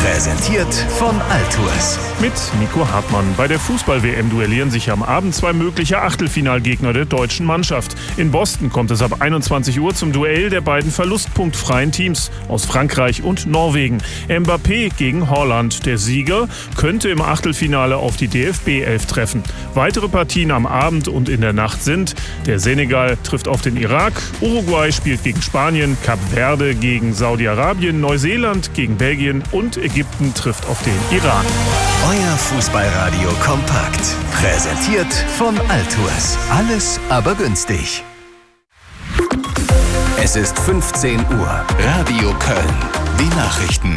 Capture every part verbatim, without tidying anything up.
Präsentiert von Altours. Mit Nico Hartmann. Bei der Fußball-W M duellieren sich am Abend zwei mögliche Achtelfinalgegner der deutschen Mannschaft. In Boston kommt es ab einundzwanzig Uhr zum Duell der beiden verlustpunktfreien Teams aus Frankreich und Norwegen. Mbappé gegen Haaland. Der Sieger könnte im Achtelfinale auf die D F B elf treffen. Weitere Partien am Abend und in der Nacht sind: der Senegal trifft auf den Irak, Uruguay spielt gegen Spanien, Kap Verde gegen Saudi-Arabien, Neuseeland gegen Belgien und Ägypten trifft auf den Iran. Euer Fußballradio kompakt. Präsentiert von Altours. Alles aber günstig. Es ist fünfzehn Uhr. Radio Köln. Die Nachrichten.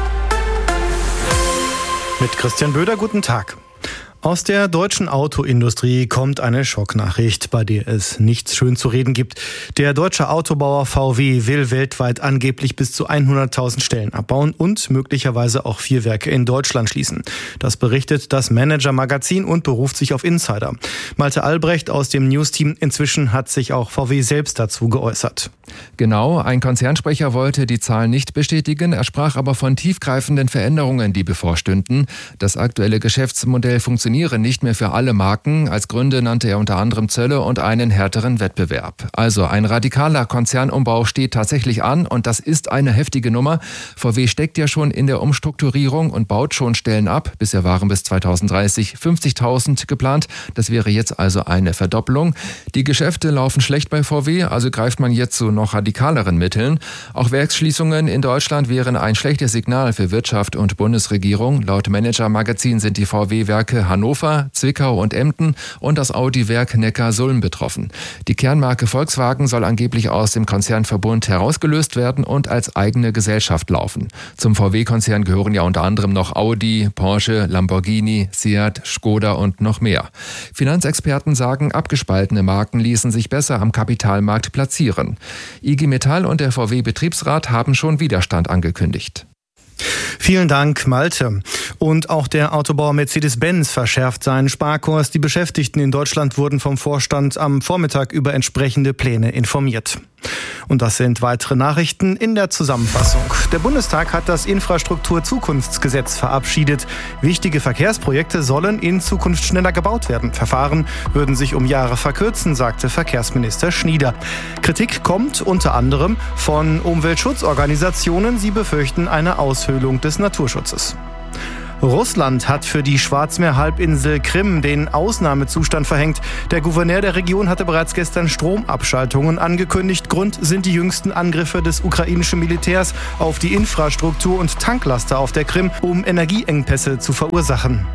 Mit Christian Böder, guten Tag. Aus der deutschen Autoindustrie kommt eine Schocknachricht, bei der es nichts schön zu reden gibt. Der deutsche Autobauer V W will weltweit angeblich bis zu hunderttausend Stellen abbauen und möglicherweise auch vier Werke in Deutschland schließen. Das berichtet das Manager-Magazin und beruft sich auf Insider. Malte Albrecht aus dem News-Team: Inzwischen hat sich auch V W selbst dazu geäußert. Genau, ein Konzernsprecher wollte die Zahlen nicht bestätigen. Er sprach aber von tiefgreifenden Veränderungen, die bevorstünden. Das aktuelle Geschäftsmodell funktioniert nicht mehr für alle Marken. Als Gründe nannte er unter anderem Zölle und einen härteren Wettbewerb. Also ein radikaler Konzernumbau steht tatsächlich an und das ist eine heftige Nummer. V W steckt ja schon in der Umstrukturierung und baut schon Stellen ab. Bisher waren bis zweitausenddreißig fünfzigtausend geplant. Das wäre jetzt also eine Verdoppelung. Die Geschäfte laufen schlecht bei V W, also greift man jetzt zu noch radikaleren Mitteln. Auch Werksschließungen in Deutschland wären ein schlechtes Signal für Wirtschaft und Bundesregierung. Laut Manager-Magazin sind die V W-Werke Hannover, Zwickau und Emden und das Audi-Werk Neckarsulm betroffen. Die Kernmarke Volkswagen soll angeblich aus dem Konzernverbund herausgelöst werden und als eigene Gesellschaft laufen. Zum V W-Konzern gehören ja unter anderem noch Audi, Porsche, Lamborghini, Seat, Skoda und noch mehr. Finanzexperten sagen, abgespaltene Marken ließen sich besser am Kapitalmarkt platzieren. I G Metall und der V W-Betriebsrat haben schon Widerstand angekündigt. Vielen Dank, Malte. Und auch der Autobauer Mercedes-Benz verschärft seinen Sparkurs. Die Beschäftigten in Deutschland wurden vom Vorstand am Vormittag über entsprechende Pläne informiert. Und das sind weitere Nachrichten in der Zusammenfassung. Der Bundestag hat das Infrastruktur-Zukunftsgesetz verabschiedet. Wichtige Verkehrsprojekte sollen in Zukunft schneller gebaut werden. Verfahren würden sich um Jahre verkürzen, sagte Verkehrsminister Schnieder. Kritik kommt unter anderem von Umweltschutzorganisationen. Sie befürchten eine Aushöhlung des Naturschutzes. Russland hat für die Schwarzmeerhalbinsel Krim den Ausnahmezustand verhängt. Der Gouverneur der Region hatte bereits gestern Stromabschaltungen angekündigt. Grund sind die jüngsten Angriffe des ukrainischen Militärs auf die Infrastruktur und Tanklaster auf der Krim, um Energieengpässe zu verursachen.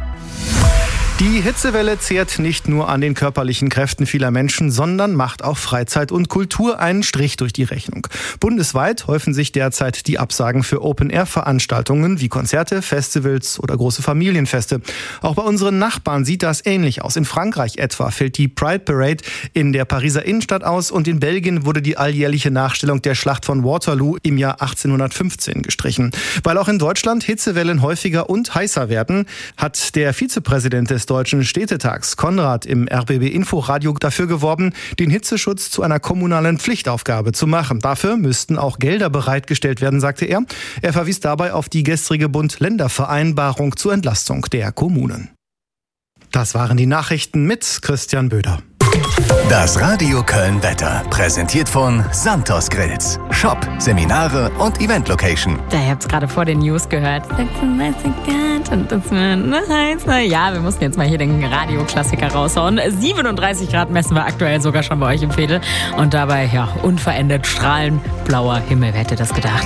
Die Hitzewelle zehrt nicht nur an den körperlichen Kräften vieler Menschen, sondern macht auch Freizeit und Kultur einen Strich durch die Rechnung. Bundesweit häufen sich derzeit die Absagen für Open-Air-Veranstaltungen wie Konzerte, Festivals oder große Familienfeste. Auch bei unseren Nachbarn sieht das ähnlich aus. In Frankreich etwa fällt die Pride Parade in der Pariser Innenstadt aus und in Belgien wurde die alljährliche Nachstellung der Schlacht von Waterloo im Jahr achtzehnhundertfünfzehn gestrichen. Weil auch in Deutschland Hitzewellen häufiger und heißer werden, hat der Vizepräsident des Deutschen Städtetags Konrad im R B B Inforadio dafür geworben, den Hitzeschutz zu einer kommunalen Pflichtaufgabe zu machen. Dafür müssten auch Gelder bereitgestellt werden, sagte er. Er verwies dabei auf die gestrige Bund-Länder-Vereinbarung zur Entlastung der Kommunen. Das waren die Nachrichten mit Christian Böder. Das Radio Köln Wetter, präsentiert von Santos Grills. Shop, Seminare und Event-Location. Da, ihr habt es gerade vor den News gehört. sechsunddreißig Grad und das wird heiß. Ja, wir mussten jetzt mal hier den Radioklassiker raushauen. siebenunddreißig Grad messen wir aktuell sogar schon bei euch im Veedel. Und dabei, ja, unverändert strahlend blauer Himmel. Wer hätte das gedacht?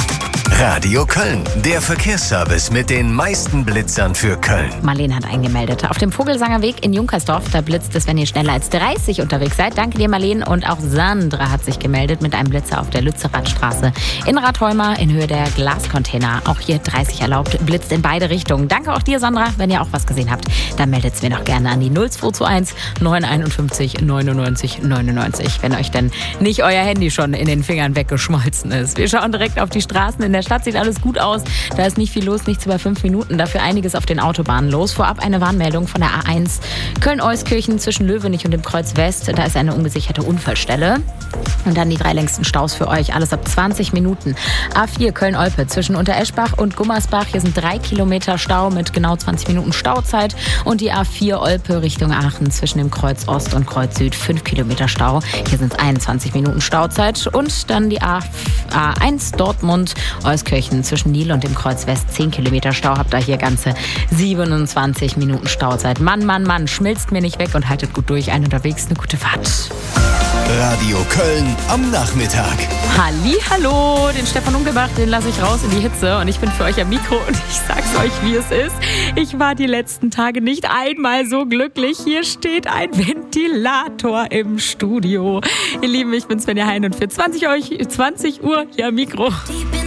Radio Köln, der Verkehrsservice mit den meisten Blitzern für Köln. Marlene hat eingemeldet. Auf dem Vogelsanger Weg in Junkersdorf, da blitzt es, wenn ihr schneller als dreißig unterwegs seid. Danke dir, Marlene. Und auch Sandra hat sich gemeldet mit einem Blitzer auf der Lützerathstraße in Rathheumer in Höhe der Glascontainer. Auch hier dreißig erlaubt, blitzt in beide Richtungen. Danke auch dir, Sandra. Wenn ihr auch was gesehen habt, dann meldet es mir noch gerne an die null zwei zwei eins neun einundfünfzig neunundneunzig neunundneunzig, wenn euch denn nicht euer Handy schon in den Fingern weggeschmolzen ist. Wir schauen direkt auf die Straßen in der Stadt. Sieht alles gut aus. Da ist nicht viel los, nichts über fünf Minuten. Dafür einiges auf den Autobahnen los. Vorab eine Warnmeldung von der A eins Köln-Euskirchen zwischen Löwenich und dem Kreuz West. Da ist eine ungesicherte Unfallstelle. Und dann die drei längsten Staus für euch, alles ab zwanzig Minuten. A vier Köln-Olpe zwischen Untereschbach und Gummersbach. Hier sind drei Kilometer Stau mit genau zwanzig Minuten Stauzeit. Und die A vier Olpe Richtung Aachen zwischen dem Kreuz Ost und Kreuz Süd fünf Kilometer Stau. Hier sind es einundzwanzig Minuten Stauzeit. Und dann die A eins Dortmund Euskirchen zwischen Nil und dem Kreuz West zehn Kilometer Stau. Habt ihr hier ganze siebenundzwanzig Minuten Stauzeit. Mann, Mann, Mann, schmilzt mir nicht weg und haltet gut durch. Ein unterwegs, eine gute Fahrt. Radio Köln am Nachmittag. Halli, hallo, den Stefan Ungelbach, den lasse ich raus in die Hitze und ich bin für euch am Mikro und ich sag's euch, wie es ist. Ich war die letzten Tage nicht einmal so glücklich. Hier steht ein Ventilator im Studio. Ihr Lieben, ich bin Svenja Hein und für zwanzig Uhr hier am Mikro.